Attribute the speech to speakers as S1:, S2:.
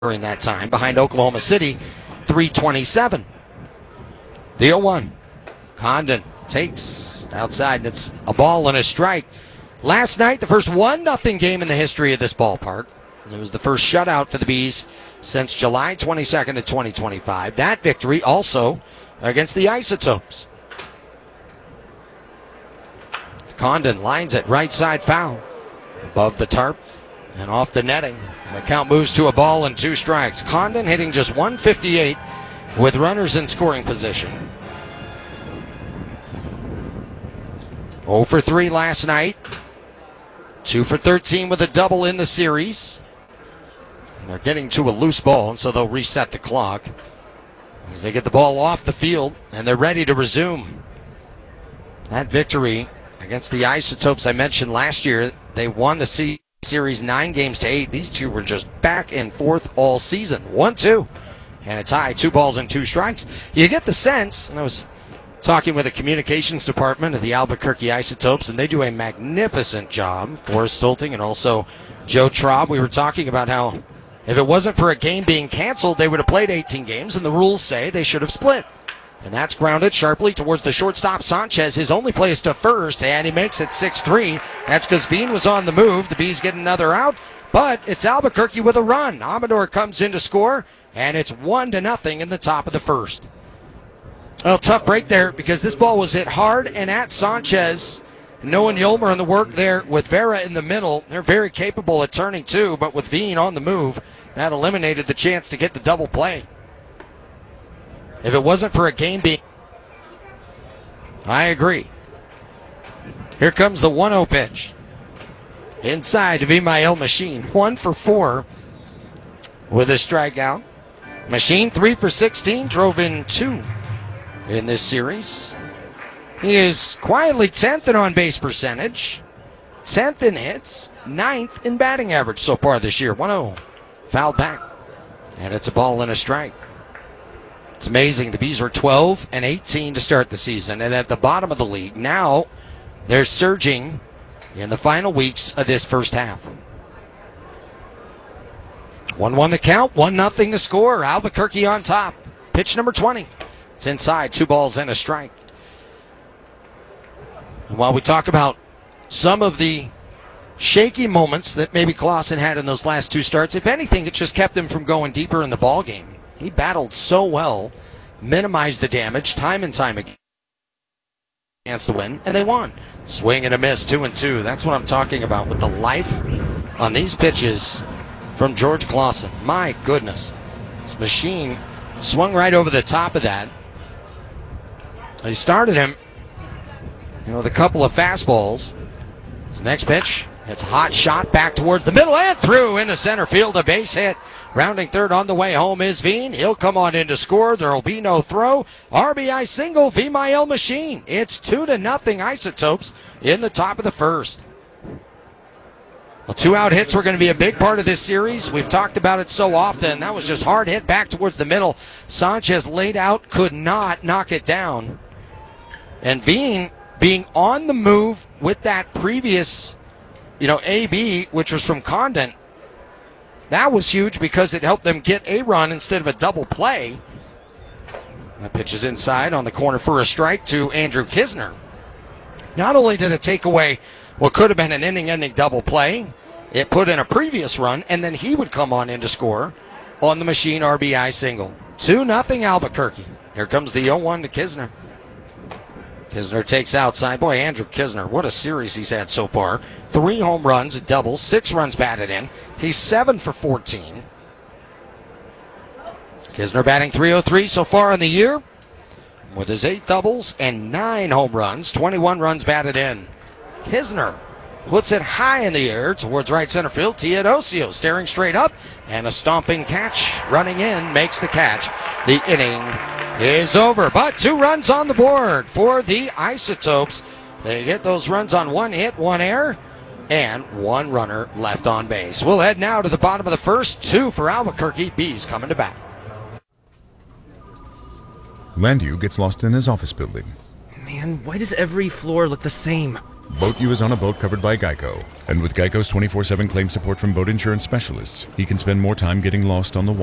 S1: during that time behind Oklahoma City, 327. The 0-1. Condon takes outside, and it's a ball and a strike. Last night, the first 1-0 game in the history of this ballpark. It was the first shutout for the Bees since July 22nd of 2025. That victory also against the Isotopes. Condon lines it right side foul. Above the tarp and off the netting. And the count moves to a ball and 2 strikes. Condon hitting just 158 with runners in scoring position. 0 for 3 last night. 2 for 13 with a double in the series. And they're getting to a loose ball, and so they'll reset the clock as they get the ball off the field, and they're ready to resume. That victory against the Isotopes I mentioned last year, they won the series 9-8. These two were just back and forth all season. 1-2, and it's high, 2 balls and 2 strikes. You get the sense, and I was talking with the communications department of the Albuquerque Isotopes, and they do a magnificent job. Forrest Stolting and also Joe Traub. We were talking about how if it wasn't for a game being canceled, they would have played 18 games, and the rules say they should have split. And that's grounded sharply towards the shortstop, Sanchez. His only play is to first, and he makes it 6-3. That's because Veen was on the move. The Bees get another out, but it's Albuquerque with a run. Amador comes in to score, and it's 1-0 in the top of the first. Well, tough break there because this ball was hit hard and at Sanchez. Noah Yolmer on the work there with Vera in the middle. They're very capable at turning too, but with Veen on the move, that eliminated the chance to get the double play. If it wasn't for a game being... I agree. Here comes the 1-0 pitch. Inside to Vimael Machine. 1 for 4 with a strikeout. Machine 3 for 16, drove in 2 in this series. He is quietly 10th in on-base percentage, 10th in hits, 9th in batting average so far this year. 1-0. Fouled back. And it's a ball and a strike. It's amazing. The Bees were 12-18 to start the season, and at the bottom of the league. Now they're surging in the final weeks of this first half. 1-1 the count, 1-0 the score. Albuquerque on top. Pitch number 20. It's inside, 2 balls and a strike. And while we talk about some of the shaky moments that maybe Clausen had in those last 2 starts, if anything, it just kept him from going deeper in the ball game. He battled so well, minimized the damage time and time again. Chance to win, and they won. Swing and a miss, 2-2. That's what I'm talking about with the life on these pitches from George Clausen. My goodness. This Machine swung right over the top of that. He started him, with a couple of fastballs. His next pitch, it's a hot shot back towards the middle and through into center field, a base hit. Rounding third on the way home is Veen. He'll come on in to score. There will be no throw. RBI single, Vimael Machine. It's 2-0 Isotopes in the top of the first. Well, 2-out hits were going to be a big part of this series. We've talked about it so often. That was just hard hit back towards the middle. Sanchez laid out, could not knock it down. And Veen being on the move with that previous, AB, which was from Condon, that was huge because it helped them get a run instead of a double play. That pitch is inside on the corner for a strike to Andrew Kisner. Not only did it take away what could have been an inning-ending double play, it put in a previous run, and then he would come on in to score on the Machine RBI single. 2-0 Albuquerque. Here comes the 0-1 to Kisner. Kisner takes outside. Boy, Andrew Kisner, what a series he's had so far. 3 home runs, a double, 6 runs batted in. He's 7 for 14. Kisner batting .303 so far in the year with his 8 doubles and 9 home runs, 21 runs batted in. Kisner puts it high in the air towards right center field. Teodosio staring straight up, and a stomping catch running in makes the catch. The inning is over, but 2 runs on the board for the Isotopes. They get those runs on 1 hit, 1 error, and 1 runner left on base. We'll head now to the bottom of the first. 2 for Albuquerque. Bees coming to bat.
S2: Landu gets lost in his office building.
S3: Man, why does every floor look the same?
S2: BoatU is on a boat covered by Geico. And with Geico's 24/7 claim support from boat insurance specialists, he can spend more time getting lost on the water